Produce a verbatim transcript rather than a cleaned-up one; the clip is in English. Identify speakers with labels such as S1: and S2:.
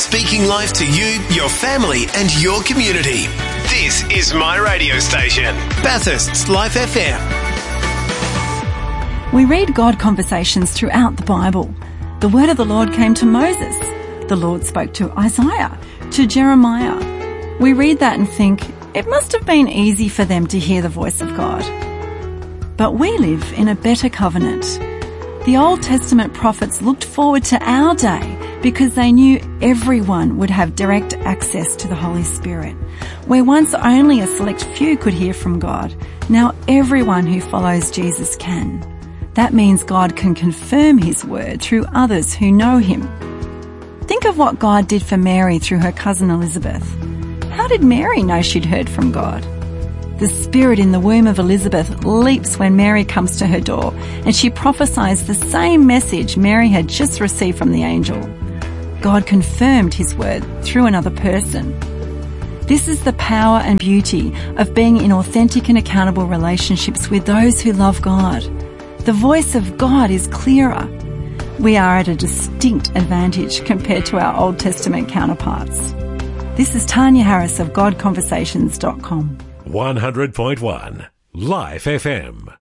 S1: speaking life to you, your family and your community. This is my radio station, Bathurst's Life F M.
S2: We read God conversations throughout the Bible. The word of the Lord came to Moses. The Lord spoke to Isaiah, to Jeremiah. We read that and think, it must have been easy for them to hear the voice of God. But we live in a better covenant. The Old Testament prophets looked forward to our day because they knew everyone would have direct access to the Holy Spirit. Where once only a select few could hear from God, now everyone who follows Jesus can. That means God can confirm his word through others who know him. Think of what God did for Mary through her cousin Elizabeth. How did Mary know she'd heard from God? The spirit in the womb of Elizabeth leaps when Mary comes to her door, and she prophesies the same message Mary had just received from the angel. God confirmed his word through another person. This is the power and beauty of being in authentic and accountable relationships with those who love God. The voice of God is clearer. We are at a distinct advantage compared to our Old Testament counterparts. This is Tanya Harris of God Conversations dot com.
S3: one hundred point one Life F M.